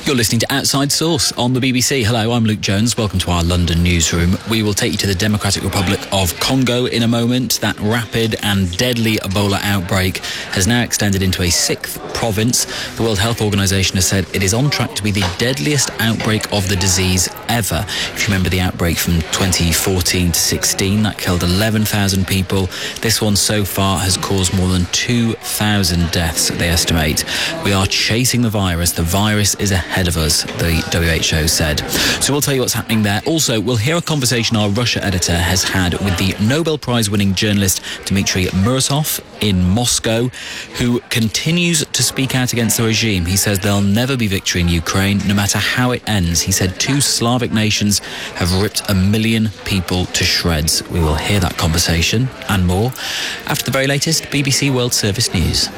You're listening to Outside Source on the BBC. Hello, I'm Luke Jones. Welcome to our London newsroom. We will take you to the Democratic Republic of Congo in a moment. That rapid and deadly Ebola outbreak has now extended into a sixth province. The World Health Organization has said it is on track to be the deadliest outbreak of the disease ever. If you remember the outbreak from 2014 to 16, that killed 11,000 people. This one so far has caused more than 2,000 deaths, they estimate. We are chasing the virus. The virus is ahead of us, the WHO said. So we'll tell you what's happening there. Also, we'll hear a conversation our Russia editor has had with the Nobel Prize-winning journalist Dmitry Muratov in Moscow, who continues to speak out against the regime. He says there'll never be victory in Ukraine, no matter how it ends. He said 2 Slavic nations have ripped 1 million people to shreds. We will hear that conversation and more after the very latest BBC World Service News.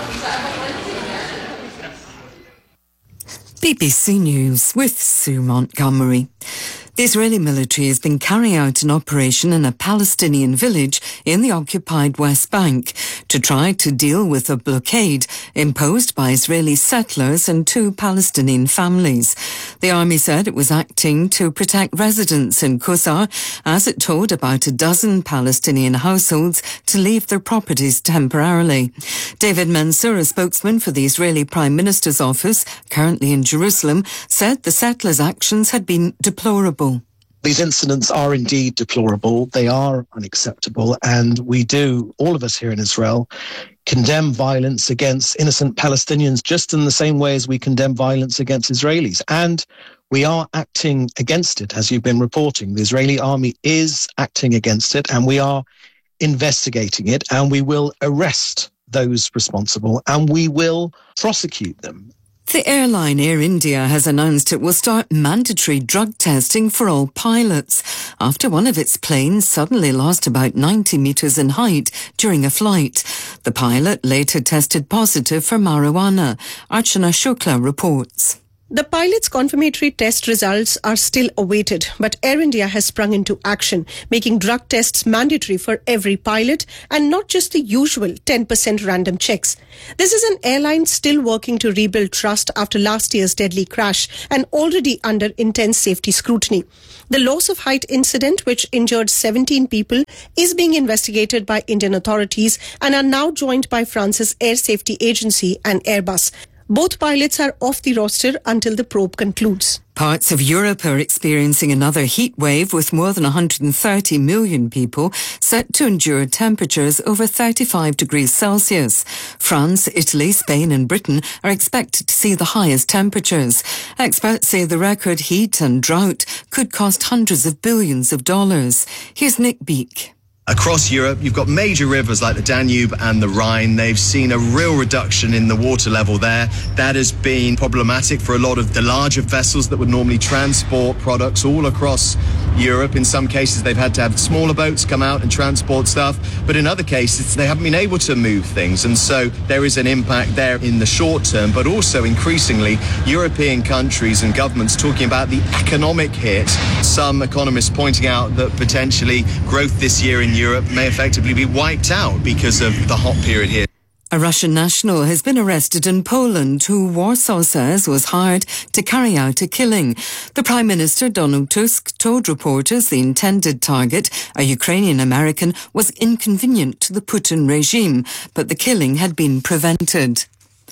BBC News with Sue Montgomery. The Israeli military has been carrying out an operation in a Palestinian village in the occupied West Bank to try to deal with a blockade imposed by Israeli settlers and 2 Palestinian families. The army said it was acting to protect residents in Qusar as it told about a dozen Palestinian households to leave their properties temporarily. David Mansour, a spokesman for the Israeli Prime Minister's office, currently in Jerusalem, said the settlers' actions had been deplorable. These incidents are indeed deplorable. They are unacceptable. And we do, all of us here in Israel, condemn violence against innocent Palestinians just in the same way as we condemn violence against Israelis. And we are acting against it, as you've been reporting. The Israeli army is acting against it, and we are investigating it, and we will arrest those responsible, and we will prosecute them. The airline Air India has announced it will start mandatory drug testing for all pilots after one of its planes suddenly lost about 90 metres in height during a flight. The pilot later tested positive for marijuana. Archana Shukla reports. The pilot's confirmatory test results are still awaited, but Air India has sprung into action, making drug tests mandatory for every pilot and not just the usual 10% random checks. This is an airline still working to rebuild trust after last year's deadly crash and already under intense safety scrutiny. The loss of height incident, which injured 17 people, is being investigated by Indian authorities and are now joined by France's Air Safety Agency and Airbus. Both pilots are off the roster until the probe concludes. Parts of Europe are experiencing another heat wave with more than 130 million people set to endure temperatures over 35 degrees Celsius. France, Italy, Spain and Britain are expected to see the highest temperatures. Experts say the record heat and drought could cost hundreds of billions of dollars. Here's Nick Beak. Across Europe, you've got major rivers like the Danube and the Rhine. They've seen a real reduction in the water level there. That has been problematic for a lot of the larger vessels that would normally transport products all across Europe. In some cases, they've had to have smaller boats come out and transport stuff. But in other cases, they haven't been able to move things. And so there is an impact there in the short term. But also increasingly, European countries and governments talking about the economic hit. Some economists pointing out that potentially growth this year in Europe may effectively be wiped out because of the hot period here. A Russian national has been arrested in Poland who Warsaw says was hired to carry out a killing. The Prime Minister, Donald Tusk, told reporters the intended target, a Ukrainian-American, was inconvenient to the Putin regime, but the killing had been prevented.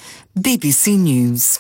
BBC News.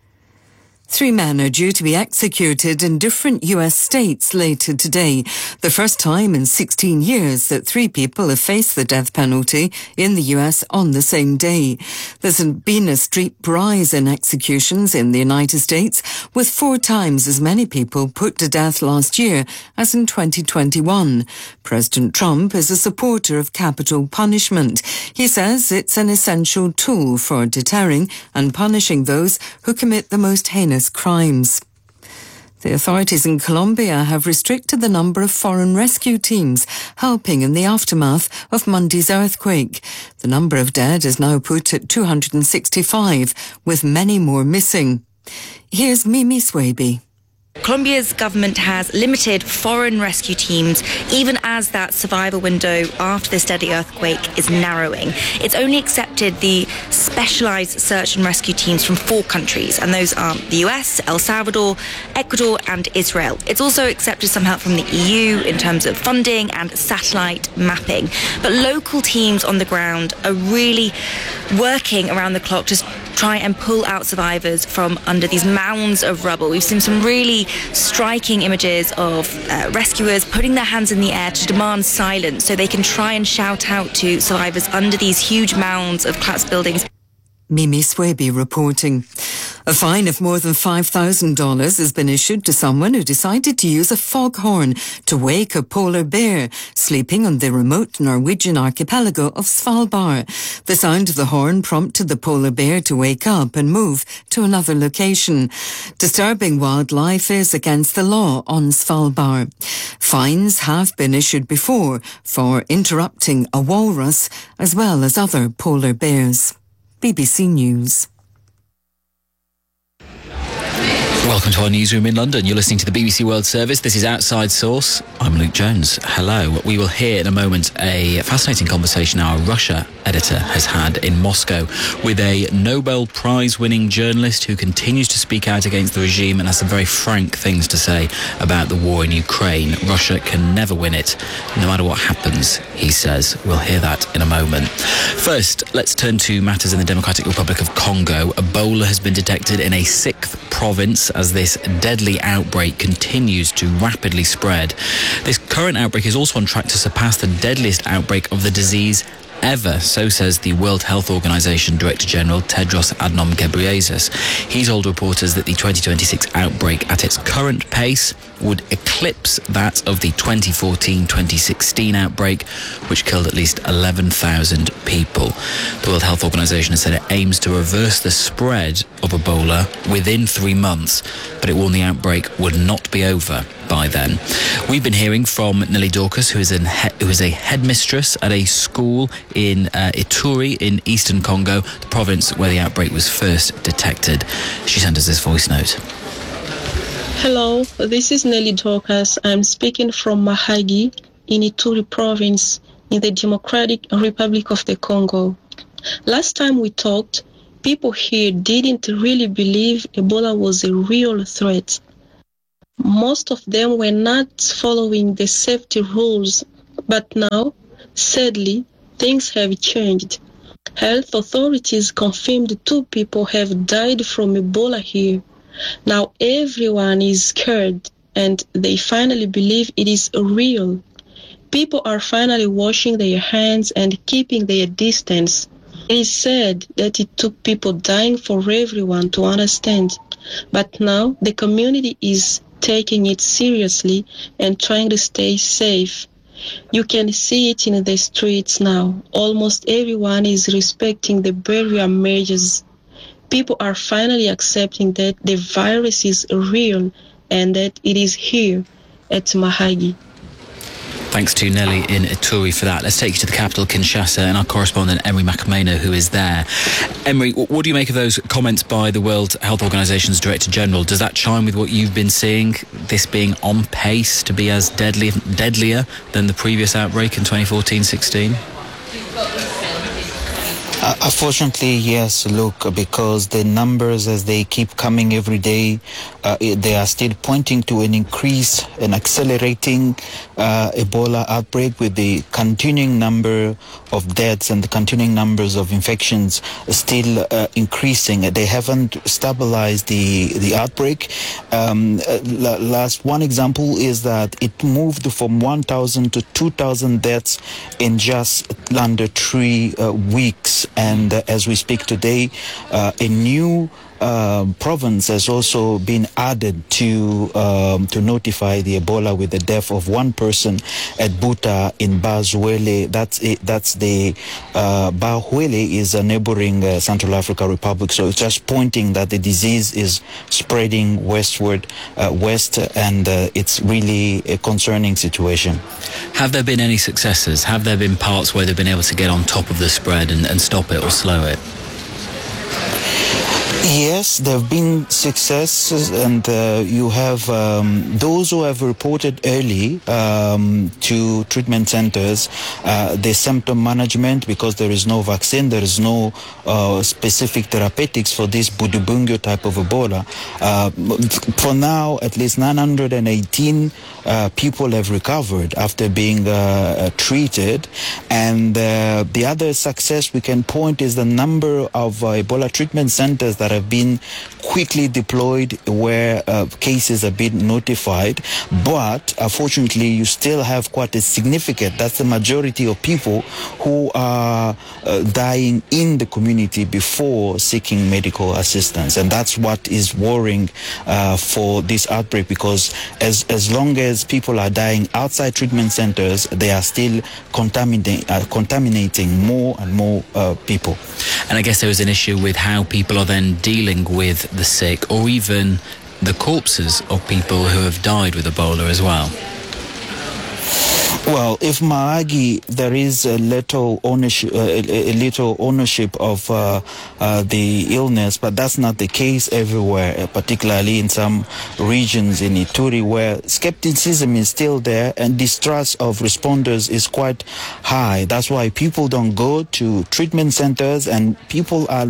3 men are due to be executed in different US states later today. The first time in 16 years that 3 people have faced the death penalty in the US on the same day. There's been a steep rise in executions in the United States, with 4 times as many people put to death last year as in 2021. President Trump is a supporter of capital punishment. He says it's an essential tool for deterring and punishing those who commit the most heinous crimes. The authorities in Colombia have restricted the number of foreign rescue teams helping in the aftermath of Monday's earthquake. The number of dead is now put at 265, with many more missing. Here's Mimi Swaby. Colombia's government has limited foreign rescue teams, even as that survival window after this deadly earthquake is narrowing. It's only accepted the specialised search and rescue teams from 4 countries, and those are the US, El Salvador, Ecuador and Israel. It's also accepted some help from the EU in terms of funding and satellite mapping. But local teams on the ground are really working around the clock to try and pull out survivors from under these mounds of rubble. We've seen some really striking images of rescuers putting their hands in the air to demand silence so they can try and shout out to survivors under these huge mounds of collapsed buildings. Mimi Swaby reporting. A fine of more than $5,000 has been issued to someone who decided to use a foghorn to wake a polar bear sleeping on the remote Norwegian archipelago of Svalbard. The sound of the horn prompted the polar bear to wake up and move to another location. Disturbing wildlife is against the law on Svalbard. Fines have been issued before for interrupting a walrus as well as other polar bears. BBC News. Welcome to our newsroom in London. You're listening to the BBC World Service. This is Outside Source. I'm Luke Jones. Hello. We will hear in a moment a fascinating conversation our Russia editor has had in Moscow with a Nobel Prize-winning journalist who continues to speak out against the regime and has some very frank things to say about the war in Ukraine. Russia can never win it, no matter what happens, he says. We'll hear that in a moment. First, let's turn to matters in the Democratic Republic of Congo. Ebola has been detected in a 6th province as this deadly outbreak continues to rapidly spread. This current outbreak is also on track to surpass the deadliest outbreak of the disease ever, so says the World Health Organization Director General Tedros Adhanom Ghebreyesus. He told reporters that the 2026 outbreak at its current pace would eclipse that of the 2014-2016 outbreak, which killed at least 11,000 people. The World Health Organization has said it aims to reverse the spread of Ebola within 3 months, but it warned the outbreak would not be over by then. We've been hearing from Nelly Dorcas, who is a headmistress at a school in Ituri in eastern Congo, the province where the outbreak was first detected. She sent us this voice note. Hello, this is Nelly Dorcas. I'm speaking from Mahagi in Ituri province in the Democratic Republic of the Congo. Last time we talked, people here didn't really believe Ebola was a real threat. Most of them were not following the safety rules, but now, sadly, things have changed. Health authorities confirmed 2 people have died from Ebola here. Now everyone is scared and they finally believe it is real. People are finally washing their hands and keeping their distance. It is said that it took people dying for everyone to understand, but now the community is taking it seriously and trying to stay safe. You can see it in the streets now. Almost everyone is respecting the barrier measures. People are finally accepting that the virus is real and that it is here at Mahagi. Thanks to Nelly in Ituri for that. Let's take you to the capital, Kinshasa, and our correspondent, Emery Makamena, who is there. Emery, what do you make of those comments by the World Health Organization's Director General? Does that chime with what you've been seeing, this being on pace to be as deadlier than the previous outbreak in 2014-16? Unfortunately, yes, look, because the numbers as they keep coming every day, they are still pointing to an increase, an accelerating Ebola outbreak with the continuing number of deaths and the continuing numbers of infections still increasing. They haven't stabilized the outbreak. Last one example is that it moved from 1,000 to 2,000 deaths in just under 3 weeks. And as we speak today, a new province has also been added to notify the Ebola with the death of 1 person at Buta in Bazuele. That's the Bazuele is a neighboring Central African Republic. So it's just pointing that the disease is spreading westward, west, and it's really a concerning situation. Have there been any successes? Have there been parts where they've been able to get on top of the spread and stop it or slow it? Yes, there have been successes, and you have those who have reported early to treatment centers the symptom management, because there is no vaccine, there is no specific therapeutics for this Budibungyo type of Ebola. For now, at least 918 people have recovered after being treated, and the other success we can point is the number of Ebola treatment centers that have been quickly deployed where cases have been notified. But unfortunately, you still have quite a significant, that's the majority of people who are dying in the community before seeking medical assistance. And that's what is worrying for this outbreak, because as long as people are dying outside treatment centers, they are still contaminating more and more people. And I guess there was an issue with how people are then dealing with the sick, or even the corpses of people who have died with Ebola as well. Well, if Mahagi, there is a little ownership of the illness, but that's not the case everywhere, particularly in some regions in Ituri where skepticism is still there and distrust of responders is quite high. That's why people don't go to treatment centers, and people are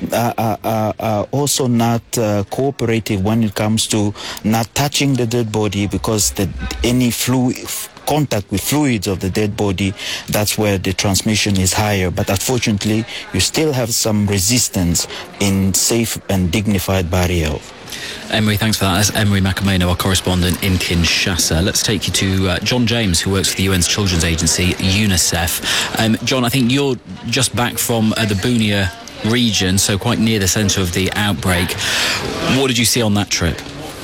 also not cooperative when it comes to not touching the dead body, because any contact with fluids of the dead body, that's where the transmission is higher. But unfortunately, you still have some resistance in safe and dignified barrier. Emery, thanks for that. That's Emery Makameno, our correspondent in Kinshasa. Let's take you to John James, who works for the UN's children's agency, UNICEF. John, I think you're just back from the Bunia region, so quite near the centre of the outbreak. What did you see on that trip?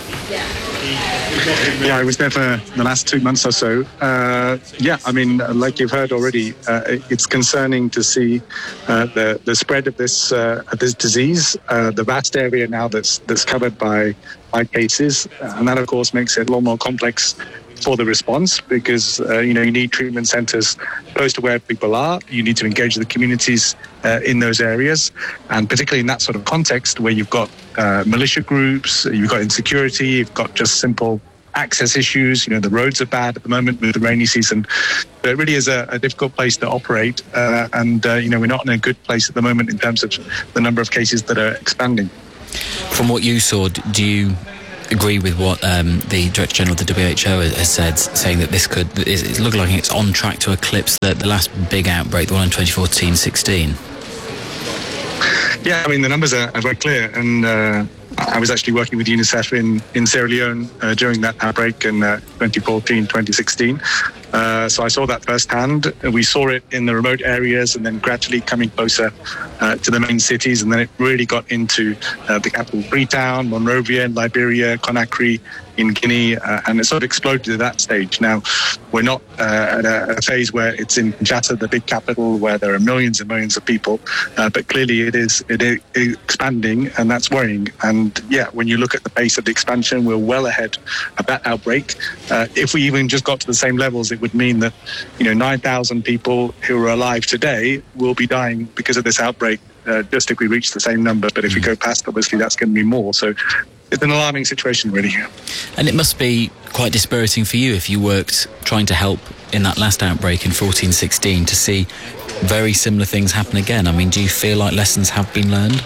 Yeah, I was there for the last 2 months or so. Like you've heard already, it's concerning to see the spread of this disease, the vast area now that's covered by cases, and that of course makes it a lot more complex for the response, because you need treatment centres close to where people are. You need to engage the communities in those areas, and particularly in that sort of context where you've got militia groups, you've got insecurity, you've got just simple access issues. The roads are bad at the moment with the rainy season. So it really is a difficult place to operate, and we're not in a good place at the moment in terms of the number of cases that are expanding. From what you saw, do you agree with what the Director General of the WHO has said, saying that it looks like it's on track to eclipse the last big outbreak, the one in 2014-16? Yeah, the numbers are very clear, and I was actually working with UNICEF in Sierra Leone during that outbreak in 2014-2016. So I saw that firsthand. We saw it in the remote areas, and then gradually coming closer to the main cities, and then it really got into the capital Freetown, Monrovia in Liberia, Conakry in Guinea, and it sort of exploded at that stage. Now, we're not at a phase where it's in Kinshasa, the big capital, where there are millions and millions of people, but clearly it is expanding, and that's worrying. And yeah, when you look at the pace of the expansion, we're well ahead of that outbreak. If we even just got to the same levels, it would mean that 9,000 people who are alive today will be dying because of this outbreak, just if we reach the same number. But if we go past, obviously that's going to be more. So it's an alarming situation, really. And it must be quite dispiriting for you, if you worked trying to help in that last outbreak in 14-16, to see very similar things happen again. Do you feel like lessons have been learned?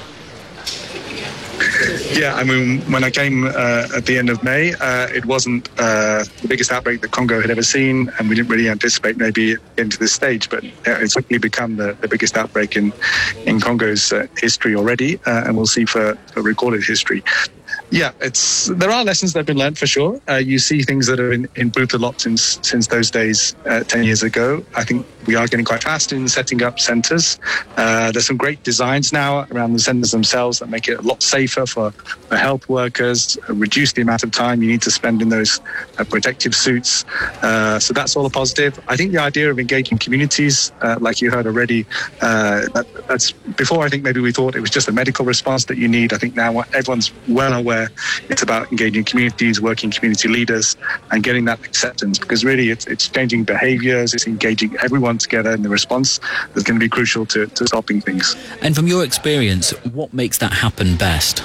Yeah, when I came at the end of May, it wasn't the biggest outbreak that Congo had ever seen, and we didn't really anticipate maybe into this stage, but it's quickly become the biggest outbreak in Congo's history already, and we'll see for recorded history. Yeah, there are lessons that have been learned for sure. You see things that have improved a lot since those days 10 years ago. I think we are getting quite fast in setting up centres. There's some great designs now around the centres themselves that make it a lot safer for health workers, reduce the amount of time you need to spend in those protective suits. So that's all a positive. I think the idea of engaging communities, like you heard already, that's before I think maybe we thought it was just a medical response that you need. I think now everyone's well aware where it's about engaging communities, working community leaders, and getting that acceptance. Because really, it's changing behaviours, it's engaging everyone together in the response that's going to be crucial to stopping things. And from your experience, what makes that happen best?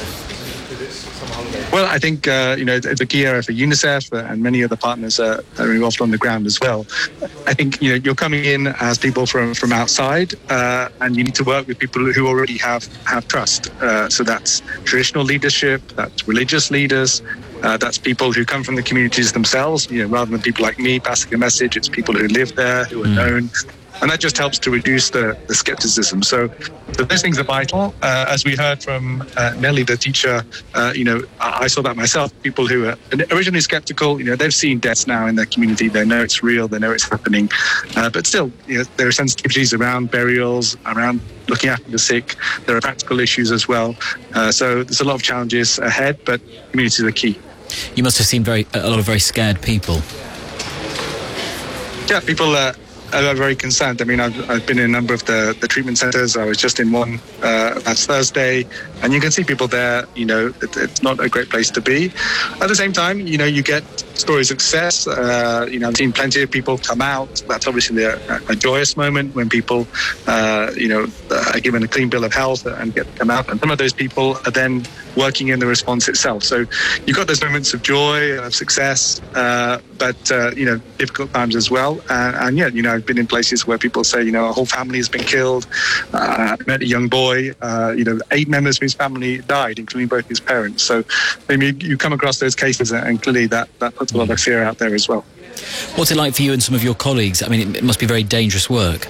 Well, I think, it's a key area for UNICEF and many other partners that are involved on the ground as well. I think, you're coming in as people from outside and you need to work with people who already have trust. So that's traditional leadership, that's religious leaders, that's people who come from the communities themselves, rather than people like me passing a message. It's people who live there, who are known. And that just helps to reduce the skepticism. So those things are vital. As we heard from Nelly, the teacher, I saw that myself. People who are originally skeptical, they've seen deaths now in their community. They know it's real. They know it's happening. But still, there are sensitivities around burials, around looking after the sick. There are practical issues as well. So there's a lot of challenges ahead, but communities are key. You must have seen a lot of very scared people. Yeah, people are very concerned. I mean, I've been in a number of the treatment centres. I was just in one last Thursday, and you can see people there. It's not a great place to be. At the same time, you get stories of success. I've seen plenty of people come out. That's obviously a joyous moment when people, are given a clean bill of health and get to come out. And some of those people are then working in the response itself. So you've got those moments of joy, of success, but difficult times as well. I've been in places where people say, a whole family has been killed. I met a young boy, 8 members of his family died, including both his parents. So maybe you come across those cases, and clearly that puts a lot of fear out there as well. What's it like for you and some of your colleagues? I mean, it must be very dangerous work.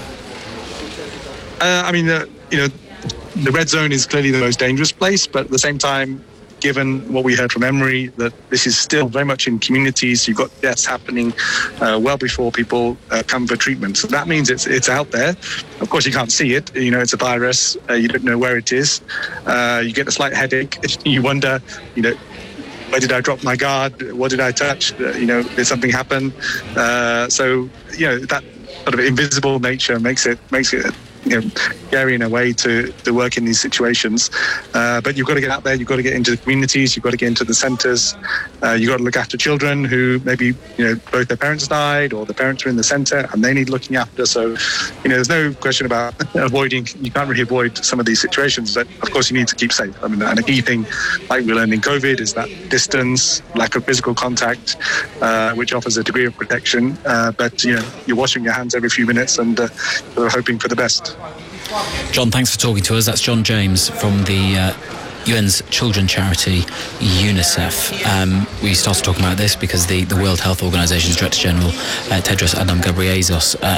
The red zone is clearly the most dangerous place, but at the same time, given what we heard from Emery, that this is still very much in communities. You've got deaths happening well before people come for treatment. So that means it's out there. Of course, you can't see it. It's a virus. You don't know where it is. You get a slight headache. You wonder, where did I drop my guard? What did I touch? Did something happen? That sort of invisible nature makes it scary in a way to work in these situations. But you've got to get out there, you've got to get into the communities, you've got to get into the centres, you've got to look after children who maybe, both their parents died or the parents are in the centre and they need looking after. So, there's no question about you can't really avoid some of these situations, but of course you need to keep safe. I mean, and a key thing, like we learned in COVID, is that distance, lack of physical contact, which offers a degree of protection. But, you're washing your hands every few minutes and you're hoping for the best. John, thanks for talking to us. That's John James from the UN's children charity UNICEF. We started talking about this because the World Health Organization's Director General Tedros Adhanom Ghebreyesus